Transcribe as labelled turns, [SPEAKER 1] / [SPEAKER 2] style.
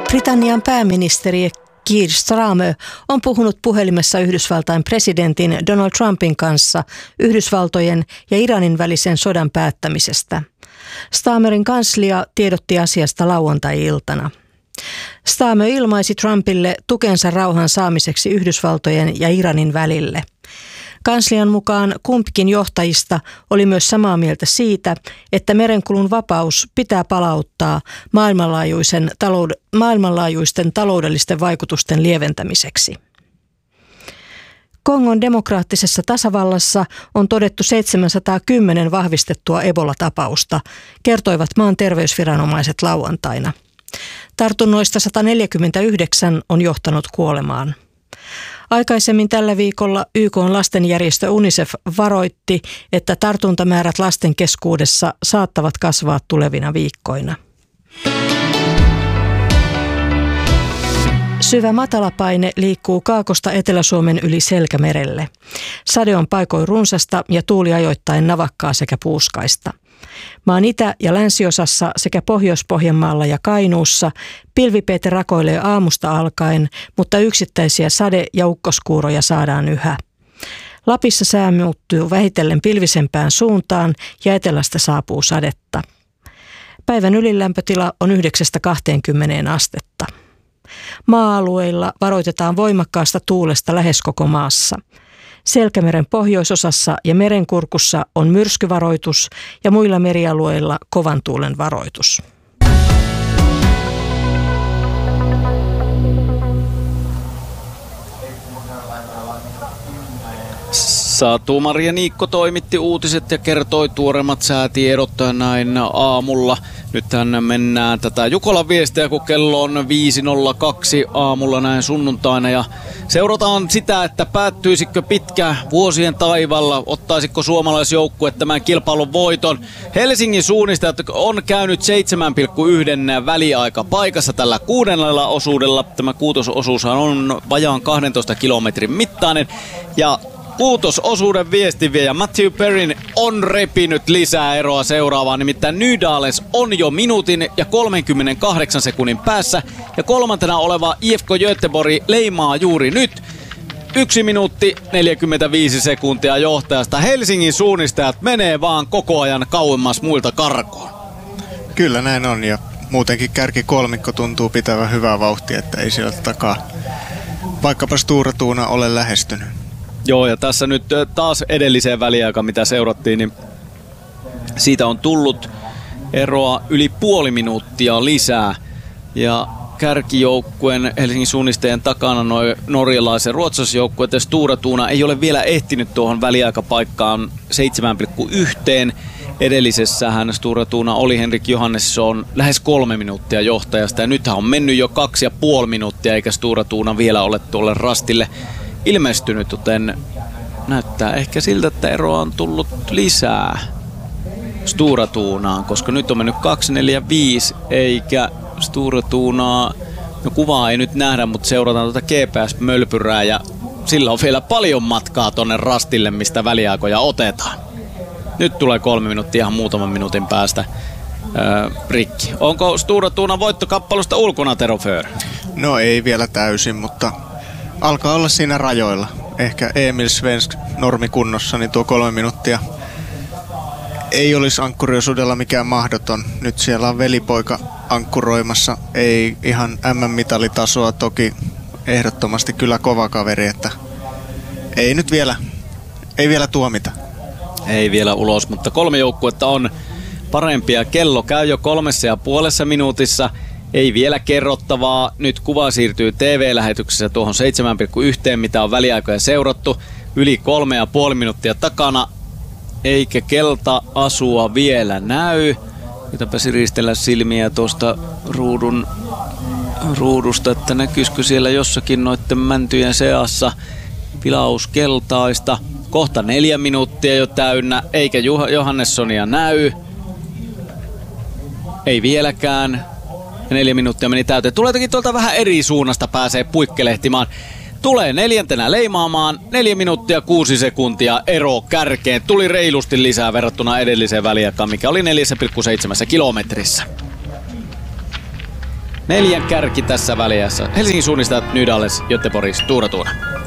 [SPEAKER 1] Britannian pääministeri Keir Starmer on puhunut puhelimessa Yhdysvaltain presidentin Donald Trumpin kanssa Yhdysvaltojen ja Iranin välisen sodan päättämisestä. Starmerin kanslia tiedotti asiasta lauantai-iltana. Starmer ilmaisi Trumpille tukensa rauhan saamiseksi Yhdysvaltojen ja Iranin välille. Kanslian mukaan kumpikin johtajista oli myös samaa mieltä siitä, että merenkulun vapaus pitää palauttaa maailmanlaajuisten taloudellisten vaikutusten lieventämiseksi. Kongon demokraattisessa tasavallassa on todettu 710 vahvistettua Ebola-tapausta, kertoivat maan terveysviranomaiset lauantaina. Tartunnoista 149 on johtanut kuolemaan. Aikaisemmin tällä viikolla YK:n lastenjärjestö UNICEF varoitti, että tartuntamäärät lasten keskuudessa saattavat kasvaa tulevina viikkoina. Syvä matalapaine liikkuu Kaakosta Etelä-Suomen yli Selkämerelle. Sade on paikoin runsasta ja tuuli ajoittain navakkaa sekä puuskaista. Maan itä- ja länsiosassa sekä Pohjois-Pohjanmaalla ja Kainuussa pilvipeite rakoilee aamusta alkaen, mutta yksittäisiä sade- ja ukkoskuuroja saadaan yhä. Lapissa sää muuttuu vähitellen pilvisempään suuntaan ja etelästä saapuu sadetta. Päivän ylilämpötila on 9-20 astetta. Maa-alueilla varoitetaan voimakkaasta tuulesta lähes koko maassa. Selkämeren pohjoisosassa ja merenkurkussa on myrskyvaroitus ja muilla merialueilla kovan tuulen varoitus.
[SPEAKER 2] Satu-Maria Niikko toimitti uutiset ja kertoi tuoreimmat säätiedot näin aamulla. Nythän mennään tätä Jukolan viestiä, kun kello on 5.02 aamulla näin sunnuntaina. Ja seurataan sitä, että päättyisikö pitkä vuosien taivalla, ottaisiko suomalaisjoukkue tämän kilpailun voiton. Helsingin suunnistajat on käynyt 7,1 väliaika paikassa tällä 6. osuudella. Tämä kuutososuushan on vajaan 12 kilometrin mittainen. Ja kuutososuuden viestinviejä Matthew Perrin on repinyt lisää eroa seuraavaan, nimittäin Nydales on jo minuutin ja 38 sekunnin päässä ja kolmantena oleva IFK Göteborg leimaa juuri nyt 1 minuutti 45 sekuntia johtajasta. Helsingin suunnistajat menee vaan koko ajan kauemmas muilta karkoon.
[SPEAKER 3] Kyllä näin on ja muutenkin kärkikolmikko tuntuu pitävän hyvää vauhtia, että ei sieltä takaa vaikkapa Stura Thuna ole lähestynyt.
[SPEAKER 2] Joo, ja tässä nyt taas edelliseen väliaikaan, mitä seurattiin, niin siitä on tullut eroa yli puoli minuuttia lisää. Ja kärkijoukkueen Helsingin suunnistajien takana noin norjalaisen ruotsalaisjoukkueen ja Stura Thuna ei ole vielä ehtinyt tuohon väliaikapaikkaan 7,1. Edellisessähän Stura Thuna oli Henrik Johannesson lähes 3 minuuttia johtajasta ja nythän on mennyt jo 2,5 minuuttia eikä Stura Thuna vielä ole tuolle rastille ilmestynyt, joten näyttää ehkä siltä, että eroa on tullut lisää Stura Thunaan, koska nyt on mennyt 2.45 eikä Stura Thunaa, no kuvaa ei nyt nähdä, mutta seurataan tuota GPS-mölpyrää ja sillä on vielä paljon matkaa tonne rastille, mistä väliaikoja otetaan. Nyt tulee 3 minuuttia ihan muutaman minuutin päästä rikki. Onko Stura Thunan voittokappaleesta ulkona, Tero Föhr?
[SPEAKER 3] No ei vielä täysin, mutta alkaa olla siinä rajoilla. Ehkä Emil Svensk normikunnossa, niin tuo 3 minuuttia ei olisi ankkuriosuudella mikään mahdoton. Nyt siellä on velipoika ankkuroimassa. Ei ihan MM-mitalitasoa, toki ehdottomasti kyllä kova kaveri, että ei nyt vielä, ei vielä tuomita.
[SPEAKER 2] Ei vielä ulos, mutta 3 joukkuetta on parempia. Kello käy jo 3,5 minuutissa. Ei vielä kerrottavaa. Nyt kuva siirtyy TV-lähetyksessä tuohon 7,1, mitä on väliaikoja seurattu. Yli 3,5 minuuttia takana. Eikä kelta-asua vielä näy. Yritäpä siristellä silmiä tuosta ruudusta, että näkyisikö siellä jossakin noitten mäntyjen seassa pilaus keltaista. Kohta 4 minuuttia jo täynnä, eikä Johannessonia näy. Ei vieläkään. Ja 4 minuuttia meni täyteen. Tuleekin tuolta vähän eri suunnasta pääsee puikkelehtimaan. Tulee 4. leimaamaan 4 minuuttia 6 sekuntia ero kärkeen. Tuli reilusti lisää verrattuna edelliseen väliaikaan, mikä oli 4,7 kilometrissä. 4 kärki tässä väliässä. Helsingin suunnistajat Nydales, Göteborgs, Tuura.